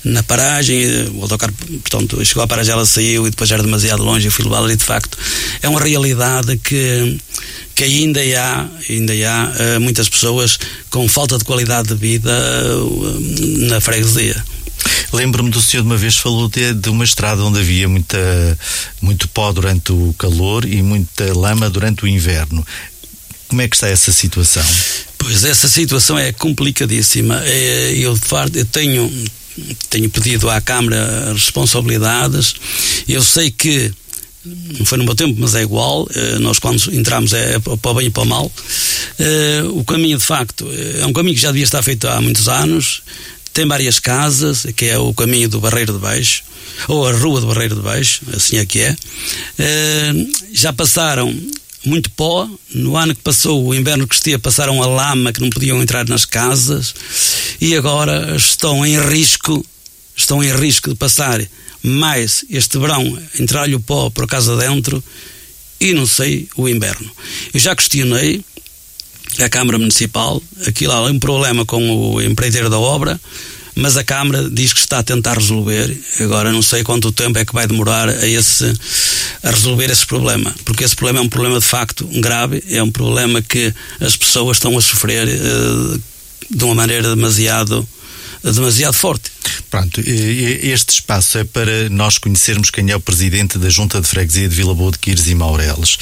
na paragem, o autocarro, portanto, chegou à paragem, ela saiu e depois já era demasiado longe, eu fui levá-la, e de facto é uma realidade que ainda há muitas pessoas com falta de qualidade de vida na freguesia. Lembro-me do senhor de uma vez falou de uma estrada onde havia muito pó durante o calor e muita lama durante o inverno. Como é que está essa situação? Pois, essa situação é complicadíssima. Eu tenho pedido à Câmara responsabilidades. Eu sei que não foi no meu tempo, mas é igual. Nós, quando entramos, é para o bem e para o mal. O caminho, de facto, é um caminho que já devia estar feito há muitos anos. Tem várias casas, que é o caminho do Barreiro de Baixo, ou a Rua do Barreiro de Baixo, assim é que é. Já passaram muito pó. No ano que passou, o inverno que estia, passaram a lama, que não podiam entrar nas casas, e agora estão em risco de passar mais este verão, entrar-lhe o pó por casa dentro, e não sei o inverno. Eu já questionei a Câmara Municipal, aquilo há um problema com o empreiteiro da obra, mas a Câmara diz que está a tentar resolver. Agora não sei quanto tempo é que vai demorar a resolver esse problema, porque esse problema é um problema de facto grave, é um problema que as pessoas estão a sofrer de uma maneira demasiado forte. Pronto, este espaço é para nós conhecermos quem é o presidente da Junta de Freguesia de Vila Boa de Quires e Maureles,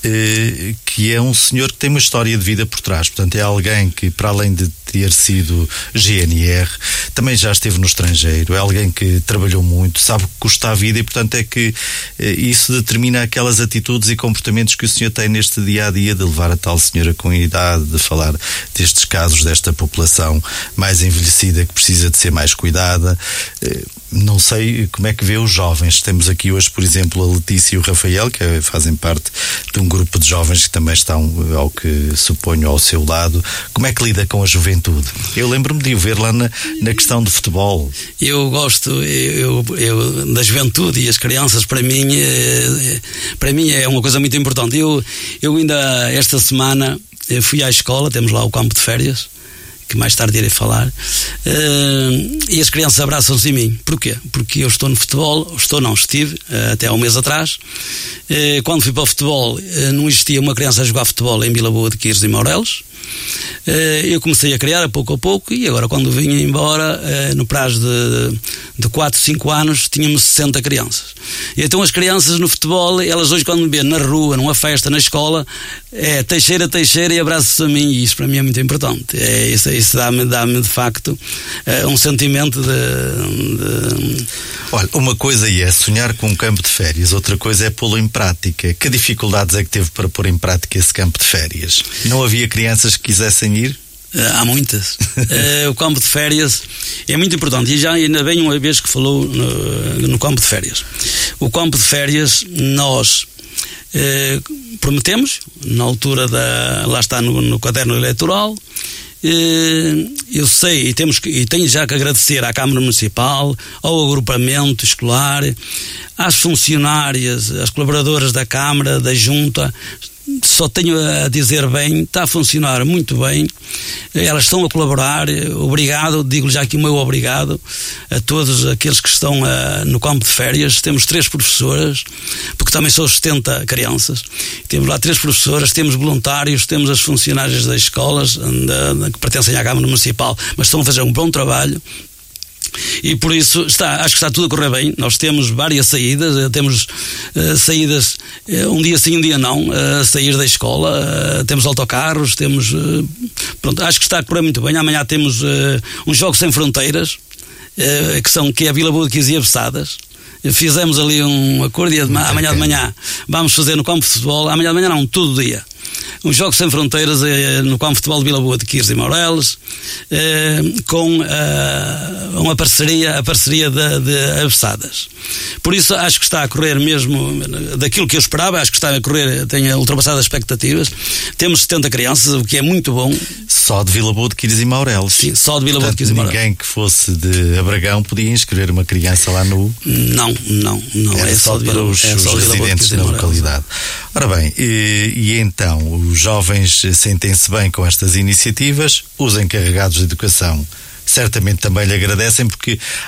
que é um senhor que tem uma história de vida por trás. Portanto, é alguém que, para além de ter sido GNR, também já esteve no estrangeiro, é alguém que trabalhou muito, sabe o que custa a vida, e portanto é que isso determina aquelas atitudes e comportamentos que o senhor tem neste dia-a-dia, de levar a tal senhora com idade, de falar destes casos, desta população mais envelhecida que precisa de ser mais cuidada. Não sei como é que vê os jovens. Temos aqui hoje, por exemplo, a Letícia e o Rafael, que fazem parte de um grupo de jovens que também estão, ao que suponho, ao seu lado. Como é que lida com a juventude? Eu lembro-me de o ver lá na questão do futebol. Eu gosto da juventude, e as crianças, para mim é uma coisa muito importante. Eu ainda esta semana fui à escola, temos lá o campo de férias, que mais tarde irei falar, e as crianças abraçam-se em mim. Porquê? Porque eu estou no futebol, estive até há um mês atrás. Quando fui para o futebol, não existia uma criança a jogar futebol em Vila Boa de Quires e Maureles. Eu comecei a criar a pouco, e agora, quando vim embora, no prazo de 4, 5 anos, tínhamos 60 crianças. E então as crianças no futebol, elas hoje, quando me vêem na rua, numa festa, na escola, é Teixeira e abraçam-se a mim, e isso para mim é muito importante. Isso dá-me de facto um sentimento de... Olha, uma coisa é sonhar com um campo de férias, outra coisa é pô-lo em prática. Que dificuldades é que teve para pôr em prática esse campo de férias? Não havia crianças que quisessem ir? Há muitas. O campo de férias é muito importante, e já ainda bem uma vez que falou no campo de férias. O campo de férias, nós prometemos, na altura lá está no caderno eleitoral. Eu sei, e tenho já que agradecer à Câmara Municipal, ao agrupamento escolar, às funcionárias, às colaboradoras da Câmara, da Junta. Só tenho a dizer bem, está a funcionar muito bem, elas estão a colaborar. Obrigado, digo-lhe já aqui o meu obrigado a todos aqueles que estão no campo de férias. Temos 3 professoras, porque também são 70 crianças, temos lá 3 professoras, temos voluntários, temos as funcionárias das escolas que pertencem à Câmara Municipal, mas estão a fazer um bom trabalho. E por isso acho que está tudo a correr bem. Nós temos várias saídas, temos saídas um dia sim, um dia não, a sair da escola, temos autocarros, pronto, acho que está a correr muito bem. Amanhã temos um jogo sem fronteiras, que é a Vila Boa de Quires e Abessadas. Fizemos ali um acordo, e amanhã de manhã vamos fazer no campo de futebol. Amanhã de manhã não, todo dia um jogo sem fronteiras no campo de futebol de Vila Boa de Quires e Maureles, com a parceria de Abessadas. Por isso acho que está a correr mesmo daquilo que eu esperava. Acho que está a correr, tem ultrapassado as expectativas. Temos 70 crianças, o que é muito bom. Só de Vila Boa de Quires e Maureles? Sim, só de Vila Boa de Quires e Maureles. Ninguém que fosse de Abragão podia inscrever uma criança lá no... Não. Era só para os residentes na localidade. Ora bem, e então os jovens sentem-se bem com estas iniciativas, os encarregados de educação certamente também lhe agradecem, porque